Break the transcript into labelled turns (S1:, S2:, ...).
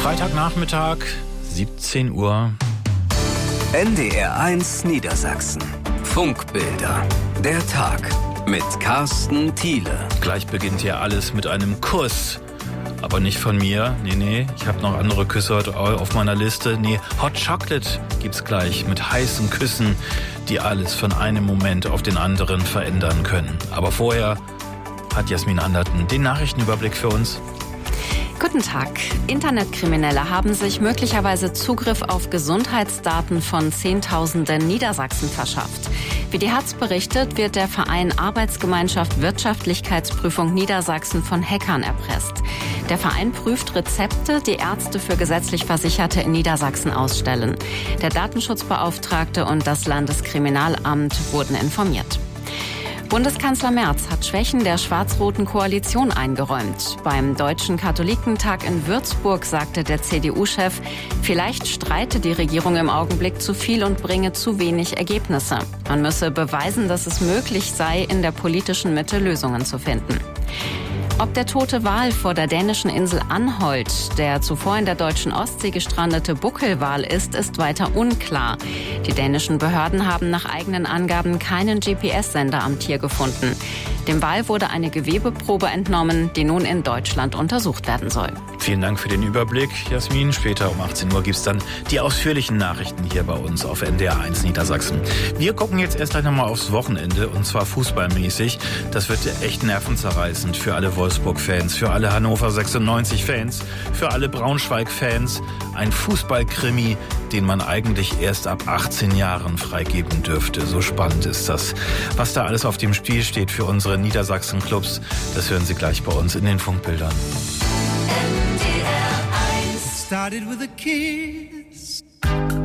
S1: Freitagnachmittag, 17 Uhr.
S2: NDR1 Niedersachsen. Funkbilder. Der Tag mit Carsten Thiele.
S1: Gleich beginnt hier alles mit einem Kuss. Aber nicht von mir. Nee, ich habe noch andere Küsse heute auf meiner Liste. Nee, Hot Chocolate gibt's gleich mit heißen Küssen, die alles von einem Moment auf den anderen verändern können. Aber vorher hat Jasmin Anderten den Nachrichtenüberblick für uns.
S3: Guten Tag. Internetkriminelle haben sich möglicherweise Zugriff auf Gesundheitsdaten von Zehntausenden Niedersachsen verschafft. Wie die Hatz berichtet, wird der Verein Arbeitsgemeinschaft Wirtschaftlichkeitsprüfung Niedersachsen von Hackern erpresst. Der Verein prüft Rezepte, die Ärzte für gesetzlich Versicherte in Niedersachsen ausstellen. Der Datenschutzbeauftragte und das Landeskriminalamt wurden informiert. Bundeskanzler Merz hat Schwächen der schwarz-roten Koalition eingeräumt. Beim Deutschen Katholikentag in Würzburg sagte der CDU-Chef, vielleicht streite die Regierung im Augenblick zu viel und bringe zu wenig Ergebnisse. Man müsse beweisen, dass es möglich sei, in der politischen Mitte Lösungen zu finden. Ob der tote Wal vor der dänischen Insel Anholt der zuvor in der deutschen Ostsee gestrandete Buckelwal ist weiter unklar. Die dänischen Behörden haben nach eigenen Angaben keinen GPS-Sender am Tier gefunden. Dem Wal wurde eine Gewebeprobe entnommen, die nun in Deutschland untersucht werden soll.
S1: Vielen Dank für den Überblick, Jasmin. Später um 18 Uhr gibt's dann die ausführlichen Nachrichten hier bei uns auf NDR1 Niedersachsen. Wir gucken jetzt erst gleich nochmal aufs Wochenende, und zwar fußballmäßig. Das wird echt nervenzerreißend für alle Wolfsburg-Fans, für alle Hannover 96-Fans, für alle Braunschweig-Fans. Ein Fußballkrimi, den man eigentlich erst ab 18 Jahren freigeben dürfte. So spannend ist das. Was da alles auf dem Spiel steht für unsere Niedersachsen-Clubs, das hören Sie gleich bei uns in den Funkbildern.
S4: Started with a kiss.